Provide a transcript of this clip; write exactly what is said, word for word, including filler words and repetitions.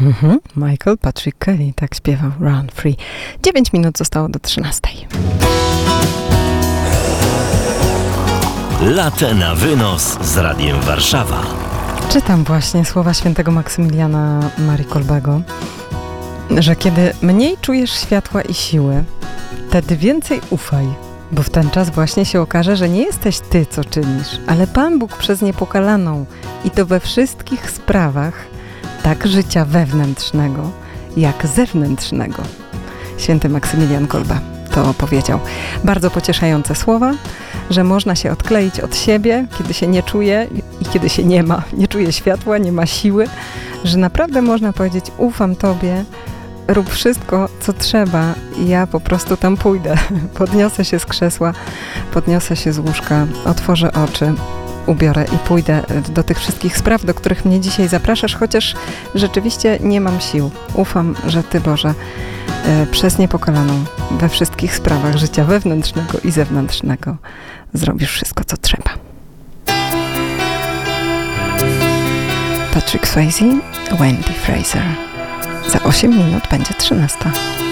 Mhm. Michael Patrick Kelly tak śpiewał Run Free. dziewięć minut zostało do trzynastej. Latte na wynos z Radiem Warszawa. Czytam właśnie słowa świętego Maksymiliana Marii Kolbego, że kiedy mniej czujesz światła i siły, wtedy więcej ufaj, bo w ten czas właśnie się okaże, że nie jesteś ty, co czynisz, ale Pan Bóg przez niepokalaną i to we wszystkich sprawach, tak życia wewnętrznego, jak zewnętrznego. Święty Maksymilian Kolba to powiedział. Bardzo pocieszające słowa, że można się odkleić od siebie, kiedy się nie czuje i kiedy się nie ma. Nie czuje światła, nie ma siły, że naprawdę można powiedzieć, ufam Tobie, rób wszystko, co trzeba i ja po prostu tam pójdę. Podniosę się z krzesła, podniosę się z łóżka, otworzę oczy, ubiorę i pójdę do tych wszystkich spraw, do których mnie dzisiaj zapraszasz, chociaż rzeczywiście nie mam sił. Ufam, że Ty, Boże, przez niepokalaną we wszystkich sprawach życia wewnętrznego i zewnętrznego zrobisz wszystko, co trzeba. Patrick Swayze, Wendy Fraser. Za osiem minut będzie trzynasta.